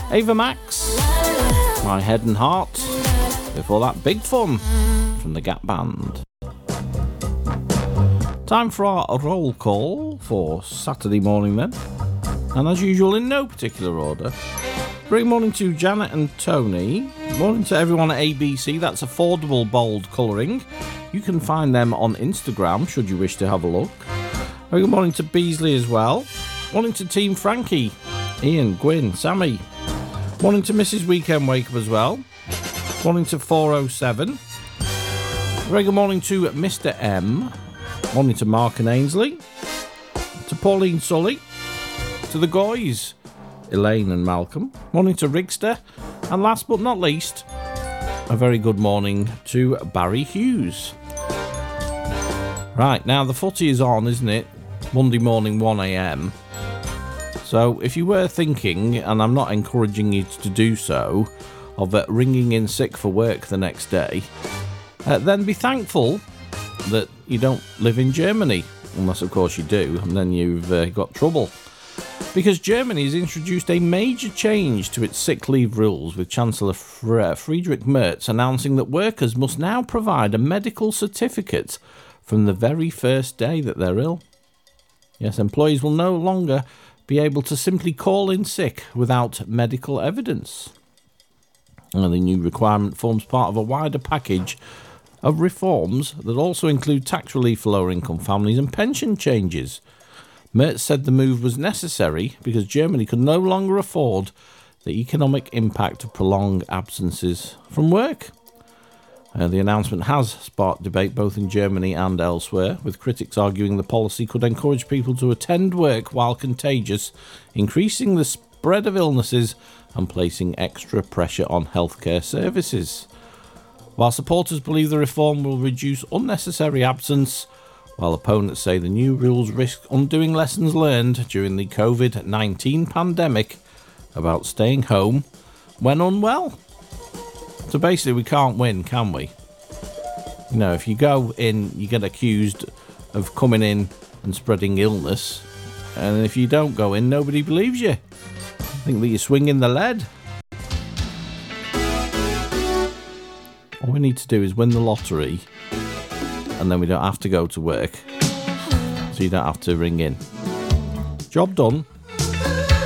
Ava Max, My Head and Heart. Before that, Big Fun from the Gap Band. Time for our roll call for Saturday morning then. And as usual, in no particular order. Great morning to Janet and Tony. Morning to everyone at ABC. That's Affordable Bold Colouring. You can find them on Instagram, should you wish to have a look. Very good morning to Beasley as well. Morning to Team Frankie, Ian, Gwyn, Sammy. Morning to Mrs. Weekend Wake Up as well. Morning to 407. Very good morning to Mr. M. Morning to Mark and Ainsley. To Pauline Sully. To the Goys, Elaine and Malcolm. Morning to Rigster. And last but not least, a very good morning to Barry Hughes. Right, now the footy is on, isn't it? Monday morning, 1am. So if you were thinking, and I'm not encouraging you to do so, of ringing in sick for work the next day, then be thankful that you don't live in Germany. Unless, of course, you do, and then you've got trouble. Because Germany has introduced a major change to its sick leave rules, with Chancellor Friedrich Merz announcing that workers must now provide a medical certificate from the very first day that they're ill. Yes, employees will no longer be able to simply call in sick without medical evidence. And the new requirement forms part of a wider package of reforms that also include tax relief for lower-income families and pension changes. Merz said the move was necessary because Germany could no longer afford the economic impact of prolonged absences from work. The announcement has sparked debate both in Germany and elsewhere, with critics arguing the policy could encourage people to attend work while contagious, increasing the spread of illnesses and placing extra pressure on healthcare services. While supporters believe the reform will reduce unnecessary absence, while opponents say the new rules risk undoing lessons learned during the COVID-19 pandemic about staying home when unwell. So basically we can't win, can we? You know, if you go in, you get accused of coming in and spreading illness, and if you don't go in, nobody believes you. I think that you're swinging the lead. All we need to do is win the lottery, and then we don't have to go to work, so you don't have to ring in. Job done.